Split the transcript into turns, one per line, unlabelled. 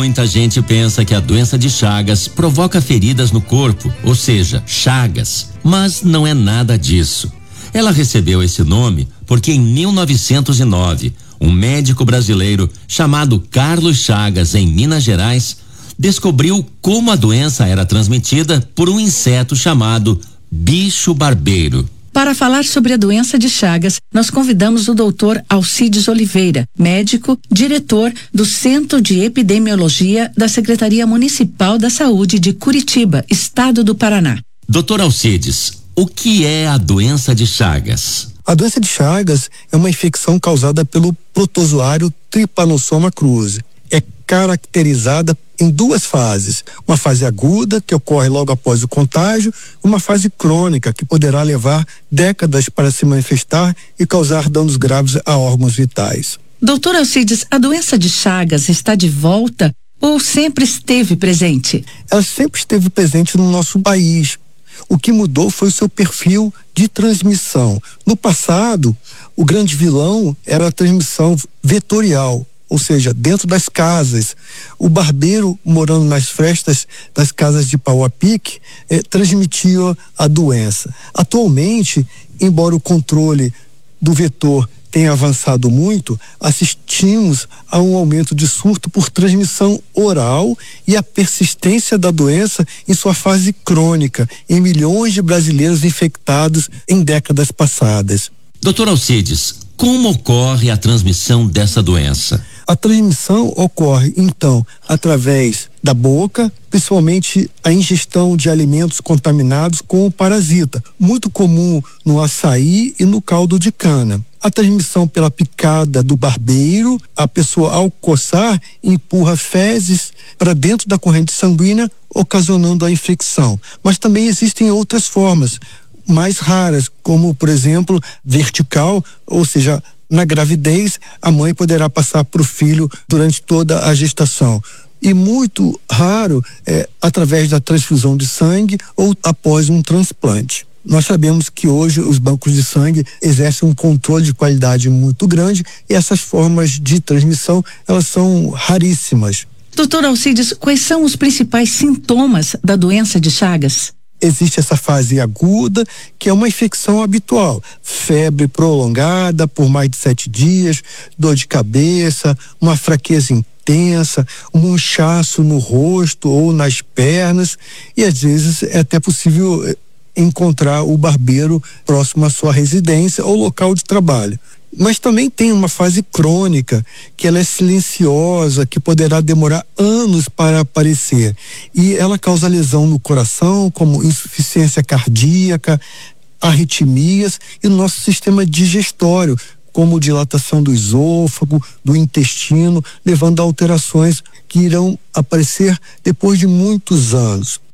Muita gente pensa que a doença de Chagas provoca feridas no corpo, ou seja, chagas, mas não é nada disso. Ela recebeu esse nome porque em 1909, um médico brasileiro chamado Carlos Chagas, em Minas Gerais, descobriu como a doença era transmitida por um inseto chamado bicho barbeiro.
Para falar sobre a doença de Chagas, nós convidamos o Dr. Alcides Oliveira, médico, diretor do Centro de Epidemiologia da Secretaria Municipal da Saúde de Curitiba, Estado do Paraná.
Dr. Alcides, o que é a doença de Chagas?
A doença de Chagas é uma infecção causada pelo protozoário Trypanosoma cruzi. É caracterizada em duas fases: uma fase aguda, que ocorre logo após o contágio, uma fase crônica, que poderá levar décadas para se manifestar e causar danos graves a órgãos vitais.
Doutor Alcides, a doença de Chagas está de volta ou sempre esteve presente?
Ela sempre esteve presente no nosso país. O que mudou foi o seu perfil de transmissão. No passado, o grande vilão era a transmissão vetorial, ou seja, dentro das casas. O barbeiro, morando nas frestas das casas de pau a pique, transmitia a doença. Atualmente, embora o controle do vetor tenha avançado muito, assistimos a um aumento de surto por transmissão oral e a persistência da doença em sua fase crônica, em milhões de brasileiros infectados em décadas passadas.
Doutor Alcides, como ocorre a transmissão dessa doença?
A transmissão ocorre, então, através da boca, principalmente a ingestão de alimentos contaminados com o parasita, muito comum no açaí e no caldo de cana. A transmissão pela picada do barbeiro, a pessoa, ao coçar, empurra fezes para dentro da corrente sanguínea, ocasionando a infecção. Mas também existem outras formas mais raras, como, por exemplo, vertical, ou seja, na gravidez, a mãe poderá passar para o filho durante toda a gestação. E muito raro através da transfusão de sangue ou após um transplante. Nós sabemos que hoje os bancos de sangue exercem um controle de qualidade muito grande e essas formas de transmissão, elas são raríssimas.
Doutor Alcides, quais são os principais sintomas da doença de Chagas?
Existe essa fase aguda, que é uma infecção habitual: febre prolongada por mais de 7 dias, dor de cabeça, uma fraqueza intensa, um inchaço no rosto ou nas pernas, e às vezes é até possível encontrar o barbeiro próximo à sua residência ou local de trabalho. Mas também tem uma fase crônica, que ela é silenciosa, que poderá demorar anos para aparecer. E ela causa lesão no coração, como insuficiência cardíaca, arritmias, e no nosso sistema digestório, como dilatação do esôfago, do intestino, levando a alterações que irão aparecer depois de muitos anos.